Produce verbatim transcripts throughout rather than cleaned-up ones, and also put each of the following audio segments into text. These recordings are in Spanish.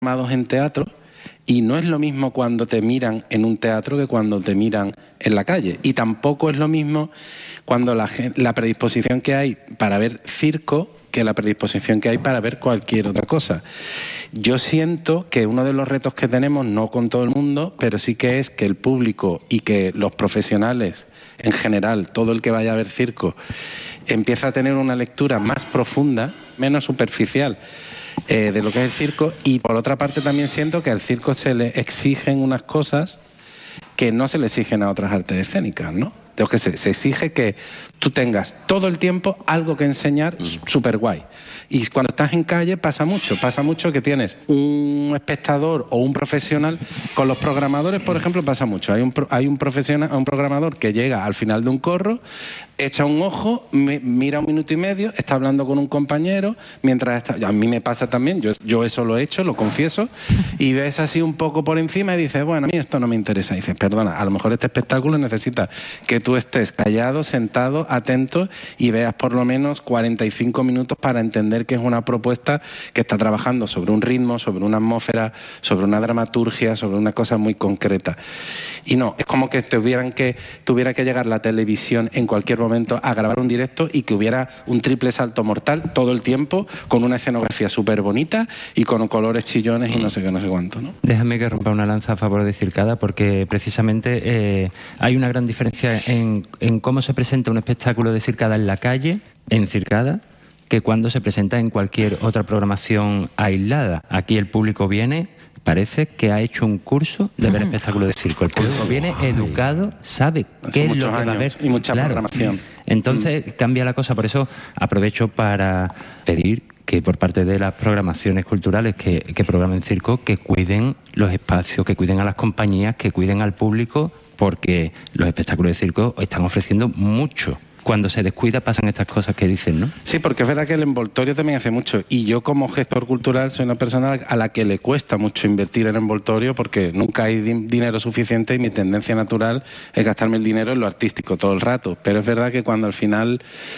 programados en teatro y no es lo mismo cuando te miran en un teatro que cuando te miran en la calle. Y tampoco es lo mismo cuando la, la predisposición que hay para ver circo que la predisposición que hay para ver cualquier otra cosa. Yo siento que uno de los retos que tenemos, no con todo el mundo, pero sí que es que el público y que los profesionales en general, todo el que vaya a ver circo, empieza a tener una lectura más profunda, menos superficial, eh, de lo que es el circo. Y por otra parte también siento que al circo se le exigen unas cosas que no se le exigen a otras artes escénicas, ¿no? Tengo que se, se exige que tú tengas todo el tiempo algo que enseñar súper guay. Y cuando estás en calle pasa mucho, pasa mucho que tienes un espectador o un profesional. Con los programadores, por ejemplo, pasa mucho. Hay un, hay un profesional, un programador que llega al final de un corro, echa un ojo, me, mira un minuto y medio, está hablando con un compañero, mientras está... A mí me pasa también, yo, yo eso lo he hecho, lo confieso, y ves así un poco por encima y dices, bueno, a mí esto no me interesa. Y dices, perdona, a lo mejor este espectáculo necesita que tú estés callado, sentado, atento y veas por lo menos cuarenta y cinco minutos para entender que es una propuesta que está trabajando sobre un ritmo, sobre una atmósfera, sobre una dramaturgia, sobre una cosa muy concreta. Y no, es como que tuvieran que, tuviera que llegar la televisión en cualquier momento a grabar un directo y que hubiera un triple salto mortal todo el tiempo, con una escenografía súper bonita y con colores chillones y no sé qué, no sé cuánto, ¿no? Déjame que rompa una lanza a favor de Circada, porque precisamente eh, hay una gran diferencia en, en cómo se presenta un espectáculo de Circada en la calle, en Circada, que cuando se presenta en cualquier otra programación aislada. Aquí el público viene, parece que ha hecho un curso de ver espectáculos de circo. El público viene educado, sabe qué es lo que va a ver. Y mucha claro. programación. Entonces mm. cambia la cosa. Por eso aprovecho para pedir que por parte de las programaciones culturales que, que programen circo, que cuiden los espacios, que cuiden a las compañías, que cuiden al público, porque los espectáculos de circo están ofreciendo mucho. Cuando se descuida pasan estas cosas que dicen, ¿no? Sí, porque es verdad que el envoltorio también hace mucho. Y yo como gestor cultural soy una persona a la que le cuesta mucho invertir en envoltorio porque nunca hay di- dinero suficiente y mi tendencia natural es gastarme el dinero en lo artístico todo el rato. Pero es verdad que cuando al final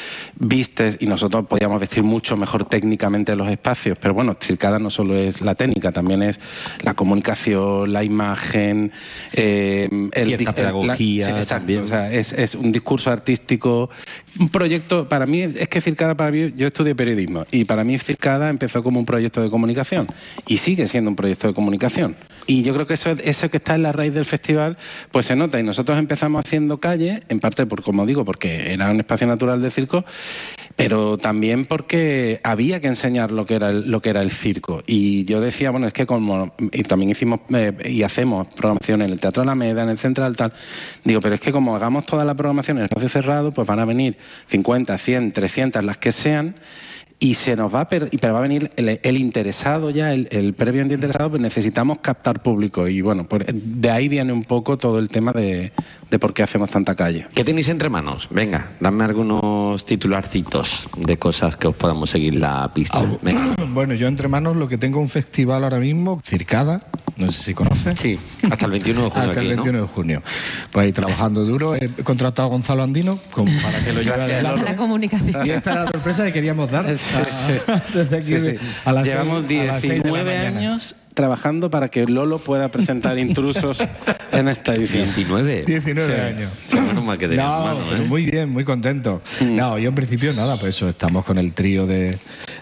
vistes, y nosotros podíamos vestir mucho mejor técnicamente los espacios, pero bueno, Circada no solo es la técnica, también es la comunicación, la imagen, eh, el, cierta el, pedagogía. La, sí, exacto, o sea, es, es un discurso artístico. Un proyecto, para mí, es que Circada, para mí, yo estudié periodismo y para mí Circada empezó como un proyecto de comunicación y sigue siendo un proyecto de comunicación. Y yo creo que eso, eso que está en la raíz del festival, pues se nota. Y nosotros empezamos haciendo calle, en parte, por como digo, porque era un espacio natural de circo, pero también porque había que enseñar lo que era el, lo que era el circo. Y yo decía, bueno, es que como... Y también hicimos eh, y hacemos programación en el Teatro Alameda, en el Central, tal. Digo, pero es que como hagamos toda la programación en el espacio cerrado, pues van a venir cincuenta, cien, trescientas, las que sean, y se nos va a per- pero va a venir el, el interesado ya, el, el previamente interesado, pues necesitamos captar público. Y bueno, por, de ahí viene un poco todo el tema de, de por qué hacemos tanta calle. ¿Qué tenéis entre manos? Venga, dame algunos titularcitos de cosas que os podamos seguir la pista. Ah, bueno, yo entre manos lo que tengo un festival ahora mismo, Circada, no sé si conoces. Sí, hasta el veintiuno de junio. Hasta aquí, el veintiuno ¿no? de junio. Pues ahí trabajando duro. He contratado a Gonzalo Andino como para que lo lleve adelante. La comunicación. Y esta era la sorpresa que queríamos dar. Sí, sí. Desde aquí Sí, sí. a las Llevamos seis, a las seis de la diecinueve mañana. años trabajando para que Lolo pueda presentar Intrusos en esta edición. diecinueve. diecinueve Sí. años. Sí, menos mal que de No, mano, pero ¿eh? muy bien, muy contento. No, yo en principio nada, pues eso, estamos con el trío de,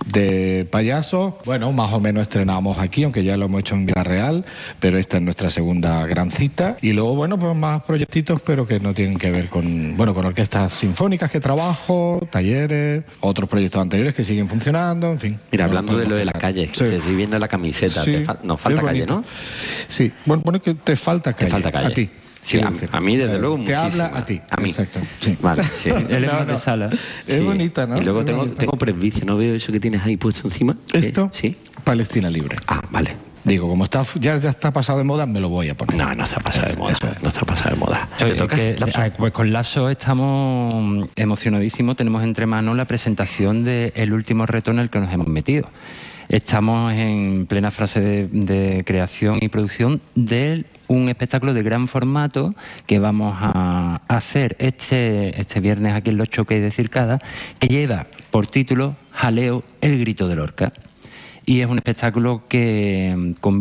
de payasos. Bueno, más o menos estrenamos aquí, aunque ya lo hemos hecho en Villarreal, pero esta es nuestra segunda gran cita. Y luego, bueno, pues más proyectitos, pero que no tienen que ver con, bueno, con orquestas sinfónicas que trabajo, talleres, otros proyectos anteriores que siguen funcionando, en fin. Mira, No hablando de lo de la podemos calle, pasar. que Sí. te estoy viendo la camiseta, Sí, te fa- nos falta es calle, bonito. ¿no? Sí, bueno, bueno, que te falta calle. Te falta calle. A ti. Sí, quiero a, decir. a mí desde Eh, luego Te muchísima. habla a ti. A mí. Exacto. Sí. Vale, sí. Él es No, más no. de sala. Es Sí. bonita, ¿no? Y luego Es tengo, bonita. tengo presbicia, ¿no veo eso que tienes ahí puesto encima? Esto, ¿Eh? ¿Sí? Palestina Libre. Ah, vale. Digo, como está, ya, ya está pasado de moda, me lo voy a poner. No, no está pasado de moda. Eso es. No está pasado de moda. Eh, ¿Te toca? que, Lapso. ah, pues con Lapso estamos emocionadísimos. Tenemos entre manos la presentación del último reto en el que nos hemos metido. Estamos en plena fase de, de creación y producción de un espectáculo de gran formato que vamos a hacer este, este viernes aquí en Los Choques de Circada, que lleva por título Jaleo, el grito de Lorca. y es un espectáculo que